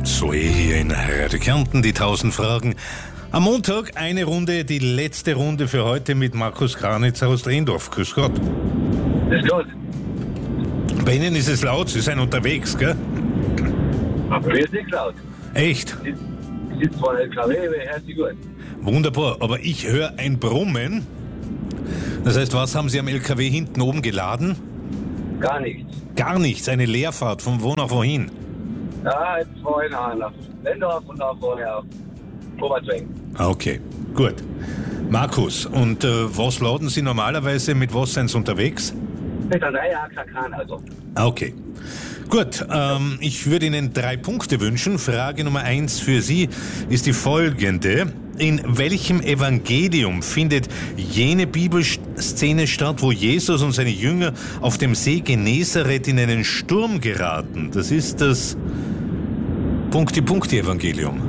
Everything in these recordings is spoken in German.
So hier in Radio Kärnten, die 1000 Fragen. Am Montag eine Runde, die letzte Runde für heute mit Markus Kranitz aus Drehndorf. Grüß Gott. Grüß Gott. Bei Ihnen ist es laut, Sie sind unterwegs, gell? Aber mir ist nicht laut. Echt? Ich sitze vor einem LKW, aber hört sich gut. Wunderbar, aber ich höre ein Brummen. Das heißt, was haben Sie am LKW hinten oben geladen? Gar nichts. Gar nichts, eine Leerfahrt, von wo nach wohin? Ja, jetzt vorhin nach Lendorf und nach vorher auf Oberzwing. Okay, gut. Markus, und was laden Sie normalerweise, mit was sind Sie unterwegs? Mit einem 3-Achser Kran also. Okay. Gut, ich würde Ihnen 3 Punkte wünschen. Frage Nummer 1 für Sie ist die folgende. In welchem Evangelium findet jene Bibelszene statt, wo Jesus und seine Jünger auf dem See Genezareth in einen Sturm geraten? Das ist das Punkti-Evangelium.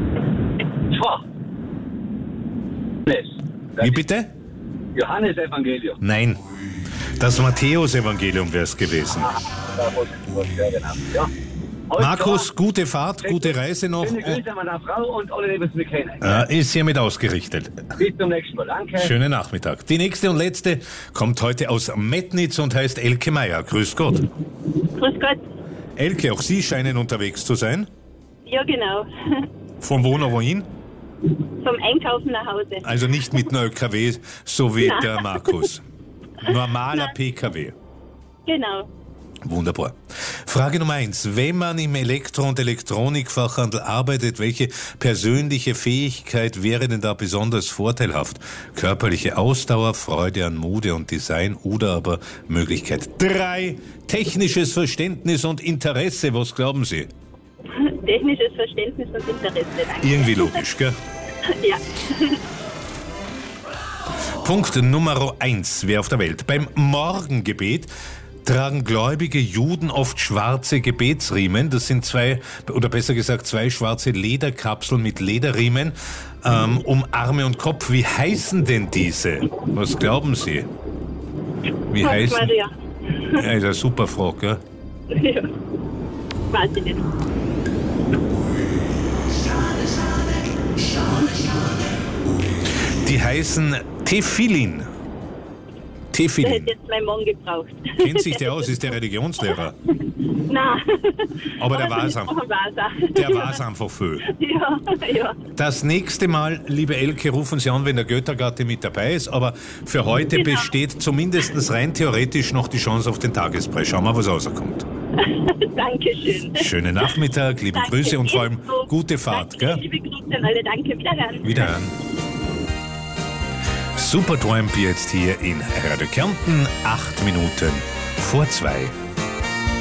Wie bitte? Johannes-Evangelium. Nein, das Matthäus-Evangelium wäre es gewesen. Da muss ich, ja genau. Ja. Markus, gute Fahrt, gute Reise noch. Schöne Grüße an meiner Frau und alle, die es mich kennen. Ist hiermit ausgerichtet. Bis zum nächsten Mal. Danke. Schönen Nachmittag. Die nächste und letzte kommt heute aus Metnitz und heißt Elke Meier. Grüß Gott. Grüß Gott. Elke, auch Sie scheinen unterwegs zu sein. Ja, genau. Von wo nach wohin? Zum Einkaufen nach Hause. Also nicht mit einem LKW, so wie Nein. der Markus. Normaler Nein. PKW. Genau. Wunderbar. Frage Nummer 1. Wenn man im Elektro- und Elektronikfachhandel arbeitet, welche persönliche Fähigkeit wäre denn da besonders vorteilhaft? Körperliche Ausdauer, Freude an Mode und Design oder aber Möglichkeit 3. Technisches Verständnis und Interesse. Was glauben Sie? Technisches Verständnis und Interesse. Danke. Irgendwie logisch, gell? Ja. Punkt Nummer 1. Wer auf der Welt? Beim Morgengebet tragen gläubige Juden oft schwarze Gebetsriemen. Das sind 2 schwarze Lederkapseln mit Lederriemen um Arme und Kopf. Wie heißen denn diese? Was glauben Sie? Wie heißen? Maria. Ja, ist eine super Frage, gell? Ja. Weiß ich nicht. Die heißen Tefillin. Der Tefillin. hätte jetzt mein Mann gebraucht. Kennt sich der aus? Ist der Religionslehrer? Nein. Aber der war's auch. Der war's einfach viel. Ja, ja. Das nächste Mal, liebe Elke, rufen Sie an, wenn der Göttergatte mit dabei ist. Aber für heute Genau. besteht zumindest rein theoretisch noch die Chance auf den Tagespreis. Schauen wir, was rauskommt. Dankeschön. Schönen Nachmittag, liebe Danke. Grüße und vor allem Ebenso. gute Fahrt. Danke, Gell? liebe Grüße an alle. Danke. Wiederhören. Wiederhören. Supertramp jetzt hier in Radio Kärnten, 8 Minuten vor 2.